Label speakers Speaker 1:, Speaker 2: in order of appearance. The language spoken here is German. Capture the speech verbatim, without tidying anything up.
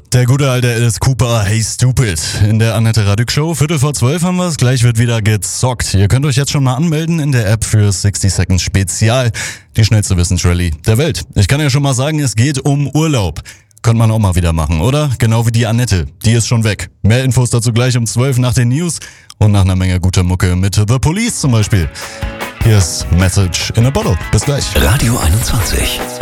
Speaker 1: Der gute alte Alice Cooper, Hey Stupid. In der Annette Radig Show, Viertel vor zwölf haben wir es, gleich wird wieder gezockt. Ihr könnt euch jetzt schon mal anmelden in der App für sechzig Seconds Spezial, die schnellste Wissensrallye der Welt. Ich kann ja schon mal sagen, es geht um Urlaub. Könnte man auch mal wieder machen, oder? Genau wie die Annette, die ist schon weg. Mehr Infos dazu gleich um zwölf nach den News und nach einer Menge guter Mucke mit The Police zum Beispiel. Hier ist Message in a Bottle. Bis gleich.
Speaker 2: Radio einundzwanzig.